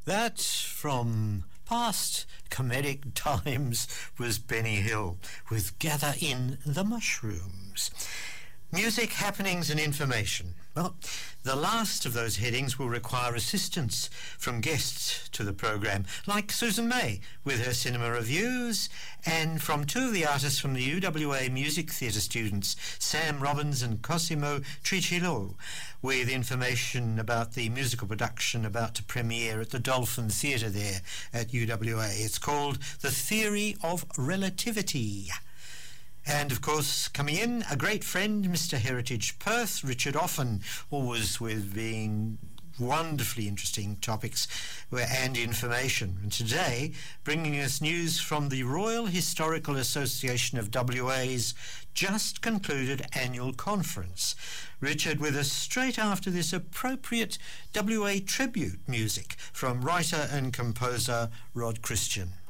That, from past comedic times, was Benny Hill with Gather in the Mushrooms. Music, happenings and information. Well, the last of those headings will require assistance from guests to the program, like Susan May with her cinema reviews, and from two of the artists from the UWA Music Theatre students, Sam Robbins and Cosimo Tricillo, with information about the musical production about to premiere at the Dolphin Theatre there at UWA. It's called The Theory of Relativity. And, of course, coming in, a great friend, Mr. Heritage Perth, Richard Offen, always with being wonderfully interesting topics and information. And today, bringing us news from the Royal Historical Association of WA's just concluded annual conference. Richard with us straight after this appropriate WA tribute music from writer and composer Rod Christian.